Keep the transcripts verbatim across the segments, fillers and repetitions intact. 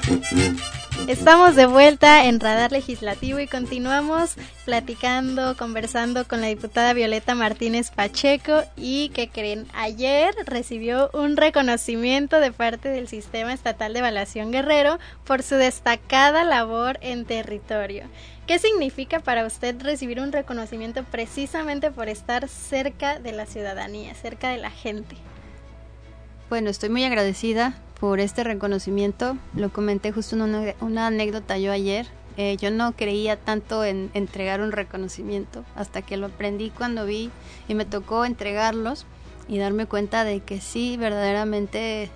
Estamos de vuelta en Radar Legislativo y continuamos platicando, conversando con la diputada Violeta Martínez Pacheco. Y ¿qué creen? Ayer recibió un reconocimiento de parte del Sistema Estatal de Evaluación Guerrero por su destacada labor en territorio. ¿Qué significa para usted recibir un reconocimiento precisamente por estar cerca de la ciudadanía, cerca de la gente? Bueno, estoy muy agradecida por este reconocimiento. Lo comenté justo en una, una anécdota yo ayer. Eh, yo no creía tanto en entregar un reconocimiento hasta que lo aprendí cuando vi y me tocó entregarlos y darme cuenta de que sí, verdaderamente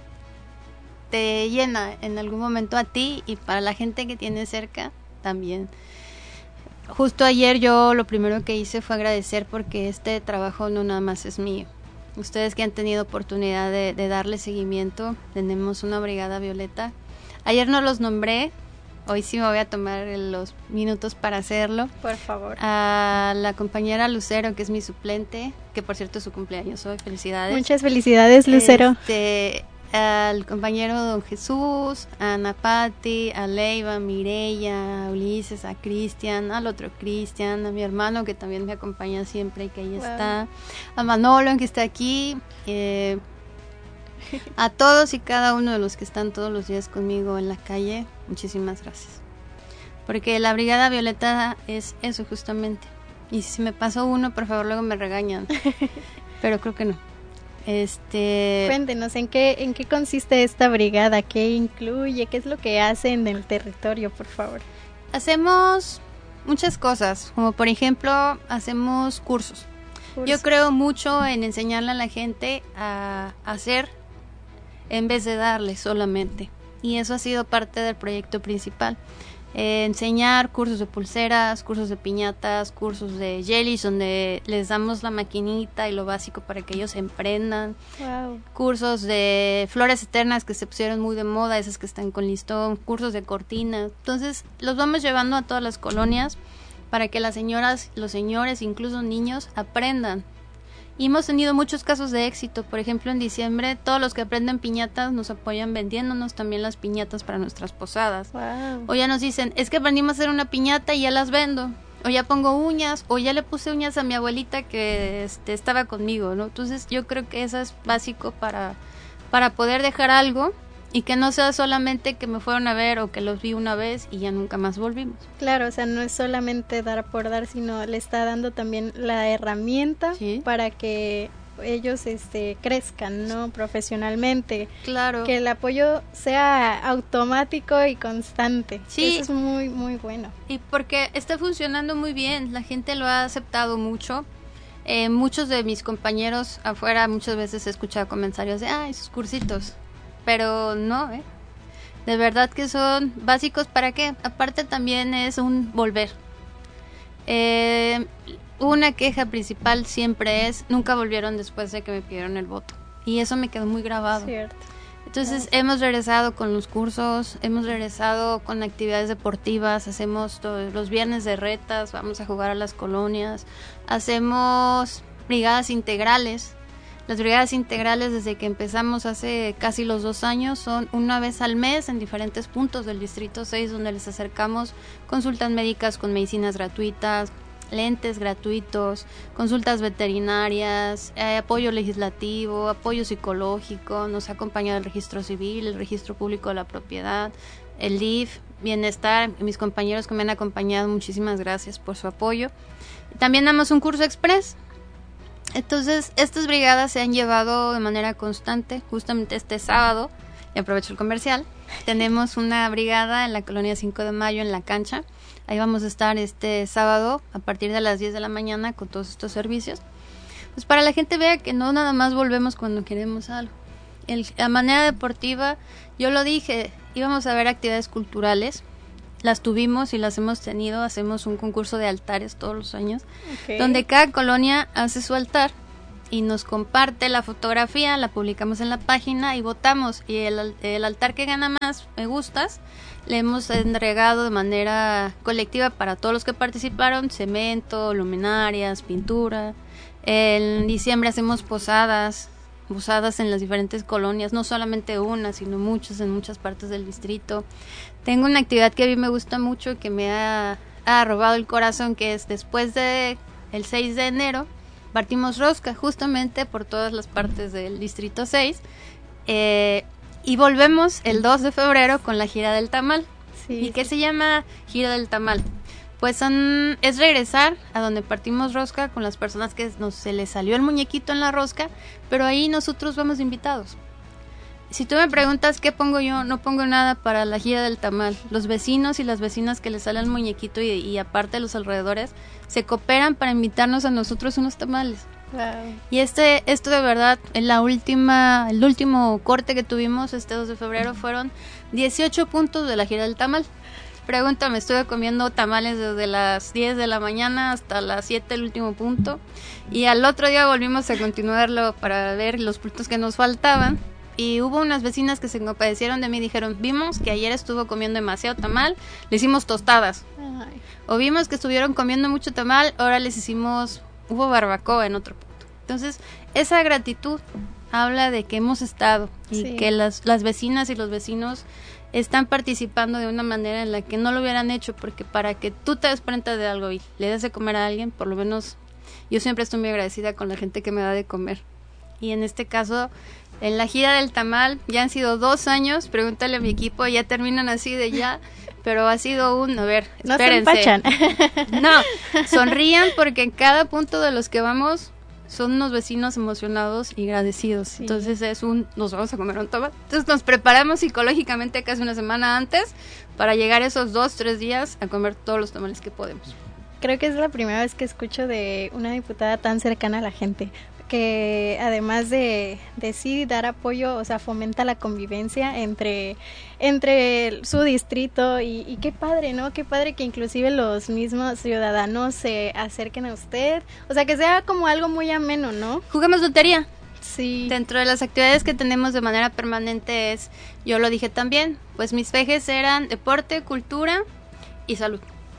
te llena en algún momento a ti y para la gente que tienes cerca también. Justo ayer yo lo primero que hice fue agradecer porque este trabajo no nada más es mío. Ustedes que han tenido oportunidad de, de darle seguimiento, tenemos una brigada Violeta. Ayer no los nombré, hoy sí me voy a tomar los minutos para hacerlo. Por favor. A la compañera Lucero, que es mi suplente, que por cierto es su cumpleaños hoy, felicidades. Muchas felicidades, Lucero. Este, al compañero Don Jesús, a Ana Pati, a Leiva, a Mireya, a Ulises, a Cristian, al otro Cristian, a mi hermano que también me acompaña siempre y que ahí wow. está, a Manolo que está aquí, eh, a todos y cada uno de los que están todos los días conmigo en la calle, muchísimas gracias. Porque la Brigada Violeta es eso justamente. Y si me pasó uno, por favor, luego me regañan. Pero creo que no. Este, Cuéntenos, ¿en qué, en qué consiste esta brigada? ¿Qué incluye? ¿Qué es lo que hace en el territorio, por favor? Hacemos muchas cosas, como por ejemplo, hacemos cursos. cursos. Yo creo mucho en enseñarle a la gente a hacer en vez de darle solamente. Y eso ha sido parte del proyecto principal. Eh, enseñar cursos de pulseras, cursos de piñatas, cursos de jellies donde les damos la maquinita y lo básico para que ellos emprendan. Wow. Cursos de flores eternas que se pusieron muy de moda, esas que están con listón, cursos de cortinas. Entonces los vamos llevando a todas las colonias para que las señoras, los señores, incluso niños aprendan. Y hemos tenido muchos casos de éxito. Por ejemplo, en diciembre, todos los que aprenden piñatas nos apoyan vendiéndonos también las piñatas para nuestras posadas. Wow. O ya nos dicen, es que aprendimos a hacer una piñata y ya las vendo. O ya pongo uñas, o ya le puse uñas a mi abuelita que este, estaba conmigo, ¿no? Entonces yo creo que eso es básico para, para poder dejar algo y que no sea solamente que me fueron a ver o que los vi una vez y ya nunca más volvimos. Claro, o sea, no es solamente dar por dar, sino le está dando también la herramienta ¿sí? para que ellos este crezcan, ¿no? Profesionalmente. Claro. Que el apoyo sea automático y constante. Sí. Eso es muy, muy bueno. Y porque está funcionando muy bien, la gente lo ha aceptado mucho. Eh, muchos de mis compañeros afuera muchas veces he escuchado comentarios de, ah, esos cursitos. Pero no, ¿eh? De verdad que son básicos para qué. Aparte también es un volver. Eh, una queja principal siempre es, nunca volvieron después de que me pidieron el voto. Y eso me quedó muy grabado. Cierto. Entonces Claro. hemos regresado con los cursos, hemos regresado con actividades deportivas, hacemos todos los viernes de retas, vamos a jugar a las colonias, hacemos brigadas integrales. Las brigadas integrales desde que empezamos hace casi los dos años son una vez al mes en diferentes puntos del Distrito seis donde les acercamos consultas médicas con medicinas gratuitas, lentes gratuitos, consultas veterinarias, eh, apoyo legislativo, apoyo psicológico, nos ha acompañado el registro civil, el registro público de la propiedad, el D I F, bienestar, mis compañeros que me han acompañado, muchísimas gracias por su apoyo. También damos un curso express. Entonces, estas brigadas se han llevado de manera constante. Justamente este sábado, y aprovecho el comercial, tenemos una brigada en la colonia cinco de mayo en la cancha. Ahí vamos a estar este sábado a partir de las diez de la mañana con todos estos servicios. Pues para la gente vea que no nada más volvemos cuando queremos algo. El, la manera deportiva, yo lo dije, íbamos a ver actividades culturales. Las tuvimos y las hemos tenido, hacemos un concurso de altares todos los años, okay. donde cada colonia hace su altar y nos comparte la fotografía, la publicamos en la página y votamos. Y el, el altar que gana más me gustas, le hemos entregado de manera colectiva para todos los que participaron, cemento, luminarias, pintura. En diciembre hacemos posadas, usadas en las diferentes colonias, no solamente una, sino muchas en muchas partes del distrito. Tengo una actividad que a mí me gusta mucho, que me ha, ha robado el corazón, que es después de el seis de enero, partimos rosca justamente por todas las partes del distrito seis, eh, y volvemos el dos de febrero con la gira del tamal. Sí, ¿Y sí. qué se llama gira del tamal? Pues son, es regresar a donde partimos rosca con las personas que nos, se les salió el muñequito en la rosca, pero ahí nosotros vamos invitados. Si tú me preguntas qué pongo yo, no pongo nada para la gira del tamal. Los vecinos y las vecinas que les sale el muñequito y, y aparte los alrededores se cooperan para invitarnos a nosotros unos tamales. Wow. Y este, esto de verdad, en la última, el último corte que tuvimos este dos de febrero fueron dieciocho puntos de la gira del tamal. Pregúntame, estuve comiendo tamales desde las diez de la mañana hasta las siete, el último punto. Y al otro día volvimos a continuarlo para ver los puntos que nos faltaban. Y hubo unas vecinas que se compadecieron de mí y dijeron, vimos que ayer estuvo comiendo demasiado tamal, le hicimos tostadas. Ay. O vimos que estuvieron comiendo mucho tamal, ahora les hicimos, hubo barbacoa en otro punto. Entonces, esa gratitud habla de que hemos estado y Sí. que las, las vecinas y los vecinos están participando de una manera en la que no lo hubieran hecho, porque para que tú te des cuenta de algo y le des de comer a alguien, por lo menos yo siempre estoy muy agradecida con la gente que me da de comer. Y en este caso, en la gira del tamal, ya han sido dos años, pregúntale a mi equipo, ya terminan así de ya, pero ha sido un, a ver, No se espérense. empachan. No, sonrían porque en cada punto de los que vamos son unos vecinos emocionados y agradecidos. Sí. Entonces es un, nos vamos a comer un tamal. Entonces nos preparamos psicológicamente casi una semana antes para llegar esos dos, tres días a comer todos los tamales que podemos. Creo que es la primera vez que escucho de una diputada tan cercana a la gente, que además de, de sí dar apoyo, o sea, fomenta la convivencia entre, entre su distrito y, y qué padre, ¿no? Qué padre que inclusive los mismos ciudadanos se acerquen a usted, o sea, que sea como algo muy ameno, ¿no? Jugamos lotería. Sí. Dentro de las actividades que tenemos de manera permanente es, yo lo dije también, pues mis ejes eran deporte, cultura y salud.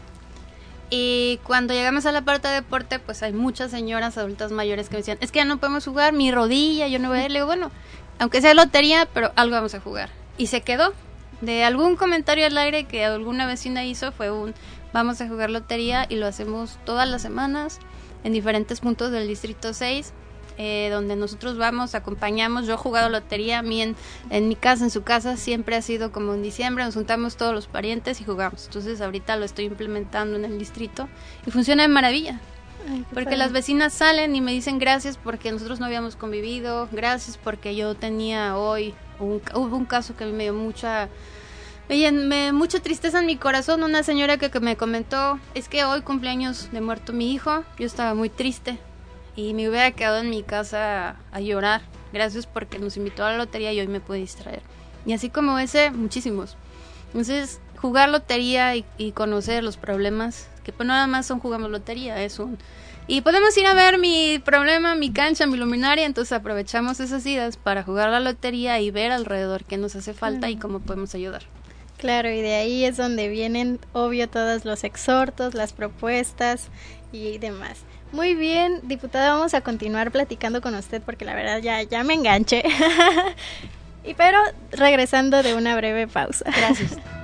Y cuando llegamos a la parte de deporte, pues hay muchas señoras adultas mayores que me decían, es que ya no podemos jugar, mi rodilla, yo no voy a ir. Le digo, bueno, aunque sea lotería, pero algo vamos a jugar. Y se quedó. De algún comentario al aire que alguna vecina hizo fue un, vamos a jugar lotería, y lo hacemos todas las semanas en diferentes puntos del distrito seis, eh, donde nosotros vamos, acompañamos. Yo he jugado lotería, a mí en, en mi casa, en su casa, siempre ha sido como en diciembre, nos juntamos todos los parientes y jugamos. Entonces ahorita lo estoy implementando en el distrito y funciona de maravilla. Ay, qué Porque padre. las vecinas salen y me dicen gracias porque nosotros no habíamos convivido, gracias porque yo tenía hoy, un, hubo un caso que a mí me dio mucha, me, me, mucha tristeza en mi corazón. Una señora que, que me comentó, es que hoy cumpleaños de muerto mi hijo, yo estaba muy triste y me hubiera quedado en mi casa a, a llorar, gracias porque nos invitó a la lotería y hoy me pude distraer. Y así como ese, muchísimos. Entonces, jugar lotería y, y conocer los problemas, que pues nada más son jugamos lotería, es un... Y podemos ir a ver mi problema, mi cancha, mi luminaria, entonces aprovechamos esas idas para jugar la lotería y ver alrededor qué nos hace falta y cómo podemos ayudar. Claro, y de ahí es donde vienen, obvio, todos los exhortos, las propuestas y demás. Muy bien, diputada, vamos a continuar platicando con usted porque la verdad ya, ya me enganché. Y pero regresando de una breve pausa. Gracias.